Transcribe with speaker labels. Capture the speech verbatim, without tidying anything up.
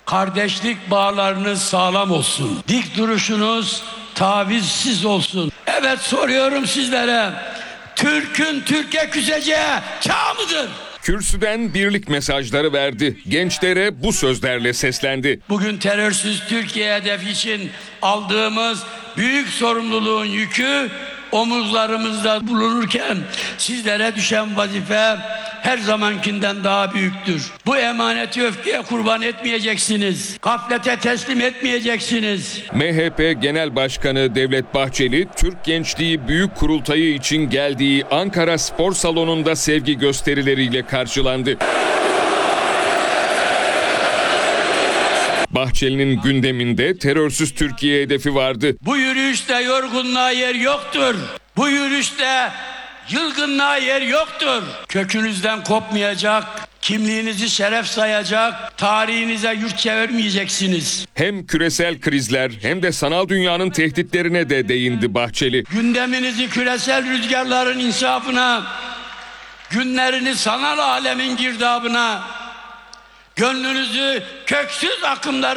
Speaker 1: Kardeşlik bağlarınız sağlam olsun. Dik duruşunuz tavizsiz olsun. Evet, soruyorum sizlere. Türk'ün Türkiye küseceği çağ mıdır?
Speaker 2: Kürsüden birlik mesajları verdi. Gençlere bu sözlerle seslendi.
Speaker 1: Bugün terörsüz Türkiye hedefi için aldığımız büyük sorumluluğun yükü omuzlarımızda bulunurken sizlere düşen vazife her zamankinden daha büyüktür. Bu emaneti öfkeye kurban etmeyeceksiniz. Gaflete teslim etmeyeceksiniz.
Speaker 2: M H P Genel Başkanı Devlet Bahçeli, Türk Gençliği Büyük Kurultayı için geldiği Ankara Spor Salonu'nda sevgi gösterileriyle karşılandı. Bahçeli'nin gündeminde terörsüz Türkiye hedefi vardı.
Speaker 1: Bu yürüyüşte yorgunluğa yer yoktur. Bu yürüyüşte yılgınlığa yer yoktur. Kökünüzden kopmayacak, kimliğinizi şeref sayacak, tarihinize yurt çevirmeyeceksiniz.
Speaker 2: Hem küresel krizler hem de sanal dünyanın tehditlerine de değindi Bahçeli.
Speaker 1: Gündeminizi küresel rüzgarların insafına, günlerini sanal alemin girdabına, gönlünüzü köksüz akımların